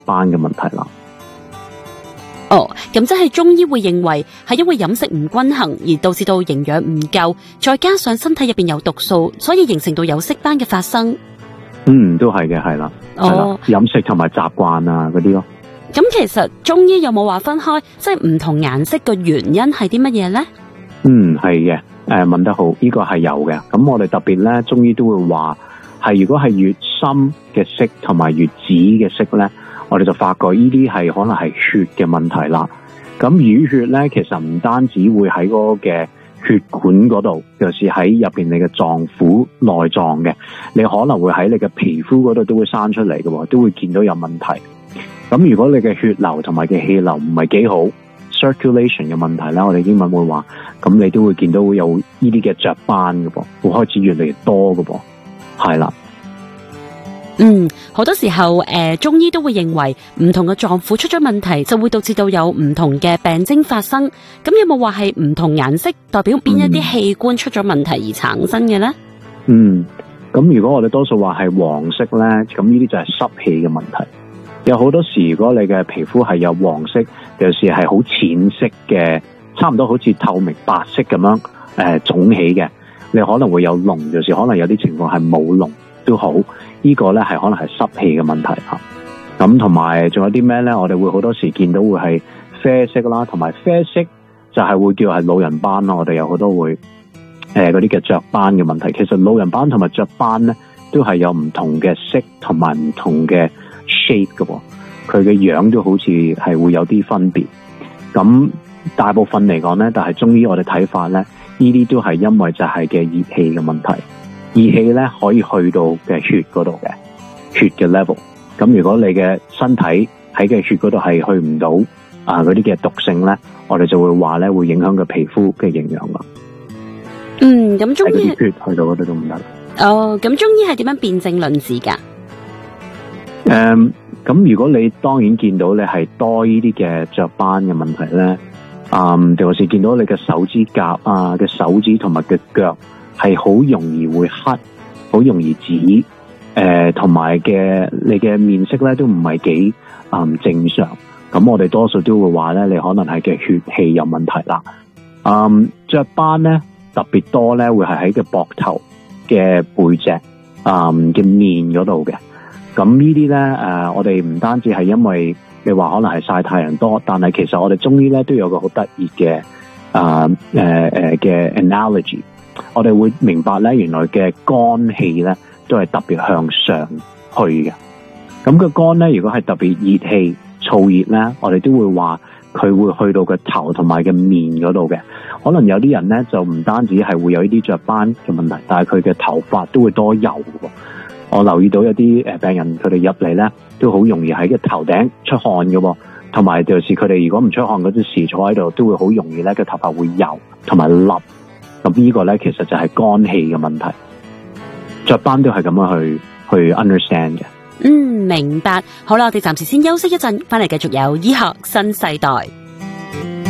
斑嘅問題啦。 哦，咁即係中醫會認為係因為飲食唔均衡而導致到營養唔夠，再加上身體入邊有毒素，所以形成到有色斑嘅發生。 都係嘅，係啦，係啦，飲食同埋習慣啊嗰啲咯。 咁其實中醫有冇話分開，即係唔同顏色嘅原因係啲乜嘢呢？ 係嘅，問得好，呢個係有嘅。咁我哋特別咧，中醫都會話係如果係越深嘅色同埋越紫嘅色咧，我哋就發覺呢啲係可能係血嘅問題啦。咁淤血咧，其實唔單止會喺嗰個嘅血管嗰度，就是喺入邊你嘅臟腑內臟嘅，你可能會喺你嘅皮膚嗰度都會生出嚟嘅，都會見到有問題。咁如果你嘅血流同埋嘅氣流唔係幾好 ，circulation 嘅問題咧，我哋英文會話，咁你都會見到會有呢啲嘅雀斑嘅噃，會開始越嚟越多嘅噃，係啦。 好多時候中醫都會認為唔同嘅臟腑出咗問題，就會導致到有唔同嘅病徵發生。咁有冇話係唔同顏色代表邊一啲器官出咗問題而產生嘅呢？ 咁如果我哋多數話係黃色咧，咁呢啲就係濕氣嘅問題。有好多時，如果你嘅皮膚係有黃色，有時係好淺色嘅，差唔多好似透明白色咁樣腫起嘅，你可能會有膿，有時可能有啲情況係冇膿都好，呢個咧係可能係濕氣嘅問題吓。咁同埋仲有啲咩咧？我哋會好多時見到會係啡色啦，同埋啡色就係會叫係老人斑啦。我哋有好多會嗰啲嘅雀斑嘅問題。其實老人斑同埋雀斑咧都係有唔同嘅色同埋唔同嘅 shape 嘅喎，佢嘅樣都好似係會有啲分別。咁大部分嚟講咧，但係中醫我哋睇法咧，呢啲都係因為就係嘅熱氣嘅問題。熱氣咧可以去到嘅血嗰度嘅血嘅 level。咁如果你嘅身體喺嘅血嗰度係去唔到嗰啲嘅毒性咧，我哋就會話咧會影響個皮膚嘅營養啦。 咁中醫血去到嗰度都唔得。 咁中醫係點樣辨證論治噶？ 咁如果你當然見到你係多呢啲嘅雀斑嘅問題咧，定還是見到你嘅手指甲嘅手指同埋嘅腳係好容易會黑，好容易紫，同埋嘅你嘅面色咧都唔係幾正常。咁我哋多數都會話咧，你可能係嘅血氣有問題啦。雀斑咧特別多咧，會係喺個膊頭嘅背脊嘅面嗰度嘅。咁呢啲咧我哋唔單止係因為你話可能係曬太陽多，但係其實我哋中醫咧都有個好得意嘅嘅 analogy。我哋會明白咧，原來嘅肝氣咧都係特別向上去嘅。咁個肝咧，如果係特別熱氣燥熱咧，我哋都會話佢會去到個頭同埋嘅面嗰度嘅。可能有啲人咧就唔單止係會有呢啲雀斑嘅問題，但係佢嘅頭髮都會多油嘅。我留意到有啲病人佢哋入嚟咧都好容易喺個頭頂出汗嘅，同埋就是佢哋如果唔出汗嗰陣時坐喺度，都會好容易咧個頭髮會油同埋笠。咁呢個咧其實就係肝氣嘅問題。雀斑都係咁樣去 understand 嘅。 明白。好啦，我哋暫時先休息一陣，翻嚟繼續有醫學新世代。